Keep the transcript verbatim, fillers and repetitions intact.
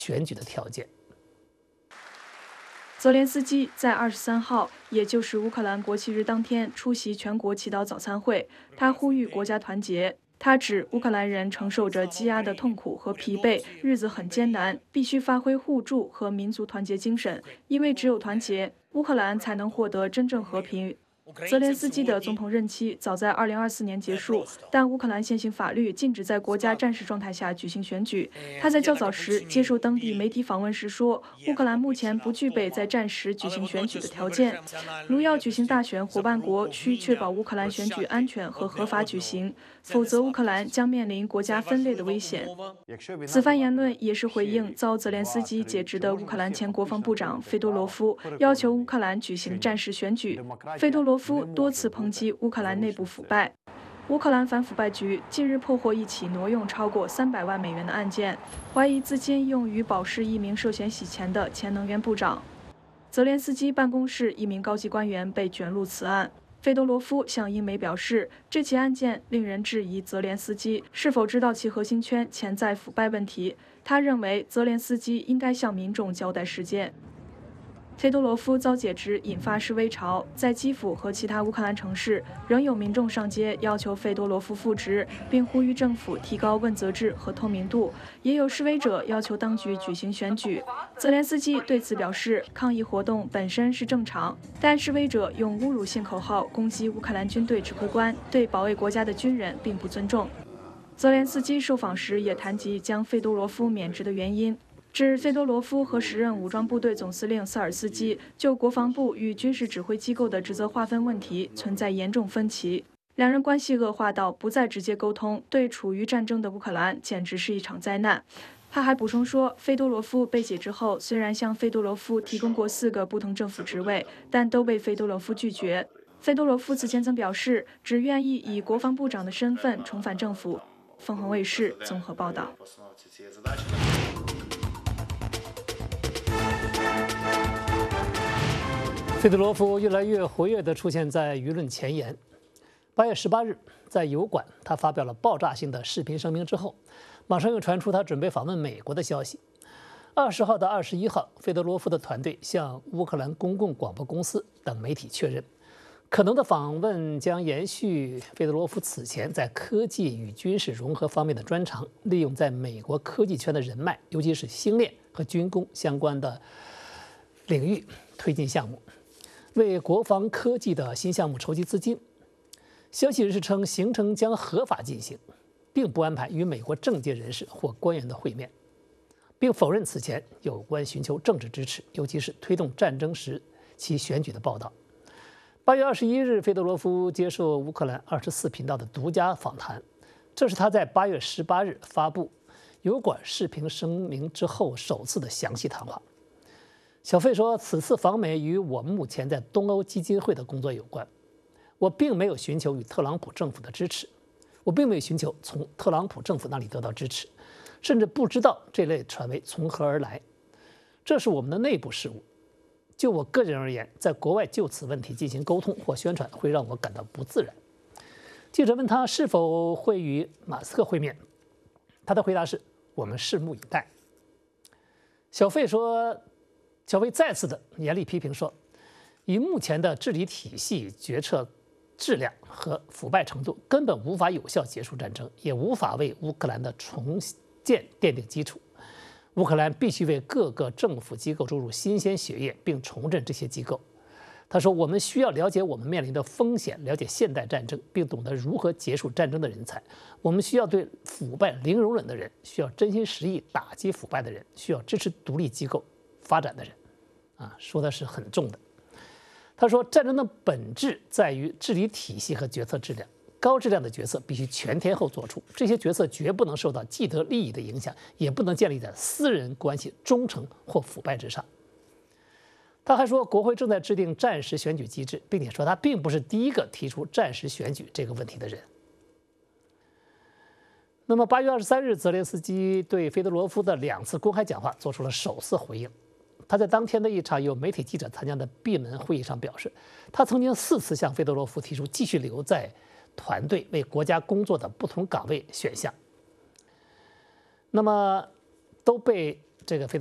选举的条件。 泽连斯基在二十三号，也就是乌克兰国庆日当天，出席全国祈祷早餐会。他呼吁国家团结。他指乌克兰人承受着积压的痛苦和疲惫，日子很艰难，必须发挥互助和民族团结精神，因为只有团结，乌克兰才能获得真正和平。泽连斯基的总统任期早在二零二四年结束，但乌克兰现行法律禁止在国家战时状态下举行选举。他在较早时接受当地媒体访问时说，乌克兰目前不具备在战时举行选举的条件。如要举行大选，伙伴国需确保乌克兰选举安全和合法举行，否则乌克兰将面临国家分裂的危险。此番言论也是回应遭泽连斯基解职的乌克兰前国防部长费多罗夫要求乌克兰举行战时选举。费多罗夫多次抨击乌克兰内部腐败。乌克兰反腐败局近日破获一起挪用超过三百万美元的案件，怀疑资金用于保释一名涉嫌洗钱的前能源部长。泽连斯基办公室一名高级官员被卷入此案。费多罗夫向英媒表示，这起案件令人质疑泽连斯基是否知道其核心圈潜在腐败问题。他认为泽连斯基应该向民众交代事件。费多罗夫遭解职，引发示威潮，在基辅和其他乌克兰城市，仍有民众上街要求费多罗夫复职，并呼吁政府提高问责制和透明度。也有示威者要求当局举行选举。泽连斯基对此表示，抗议活动本身是正常，但示威者用侮辱性口号攻击乌克兰军队指挥官，对保卫国家的军人并不尊重。泽连斯基受访时也谈及将费多罗夫免职的原因。指费多罗夫和时任武装部队总司令萨尔斯基就国防部与军事指挥机构的职责划分问题存在严重分歧，两人关系恶化到不再直接沟通，对处于战争的乌克兰简直是一场灾难。他还补充说，费多罗夫被解职后，虽然向费多罗夫提供过四个不同政府职位，但都被费多罗夫拒绝。费多罗夫此前曾表示，只愿意以国防部长的身份重返政府。凤凰卫视综合报道。 费德罗夫越来越活跃地出现在舆论前沿。八月十八日，在油管，他发表了爆炸性的视频声明之后，马上又传出他准备访问美国的消息。二十号到二十一号，费德罗夫的团队向乌克兰公共广播公司等媒体确认，可能的访问将延续费德罗夫此前在科技与军事融合方面的专长，利用在美国科技圈的人脉，尤其是星链和军工相关的领域推进项目。为国防科技的新项目筹集资金。消息人士称，行程将合法进行，并不安排与美国政界人士或官员的会面，并否认此前有关寻求政治支持，尤其是推动战争时其选举的报道。八月二十一日，费德罗夫接受乌克兰二十四频道的独家访谈，这是他在八月十八日发布油管视频声明之后首次的详细谈话。小费说，此次访美与我目前在东欧基金会的工作有关。我并没有寻求与特朗普政府的支持，我并没有寻求从特朗普政府那里得到支持，甚至不知道这类传媒从何而来。这是我们的内部事务。就我个人而言，在国外就此问题进行沟通或宣传，会让我感到不自然。记者问他是否会与马斯克会面，他的回答是：我们拭目以待。小费说。小费再次的严厉批评说，以目前的治理体系、决策质量和腐败程度，根本无法有效结束战争，也无法为乌克兰的重建奠定基础。乌克兰必须为各个政府机构注入新鲜血液，并重振这些机构。他说，我们需要了解我们面临的风险，了解现代战争，并懂得如何结束战争的人才。我们需要对腐败零容忍的人，需要真心实意打击腐败的人，需要支持独立机构发展的人。啊，说的是很重的。他说，战争的本质在于治理体系和决策质量，高质量的决策必须全天候做出，这些决策绝不能受到既得利益的影响，也不能建立在私人关系忠诚或腐败之上。他还说，国会正在制定战时选举机制，并且说他并不是第一个提出战时选举这个问题的人。那么八月二十三日，泽连斯基对费德罗夫的两次公开讲话做出了首次回应。他在当天的一场有媒体记者参加的闭门会议上表示，他曾经四次向费德罗夫提出继续留在团队为国家工作的不同岗位选项，那么都被这个非。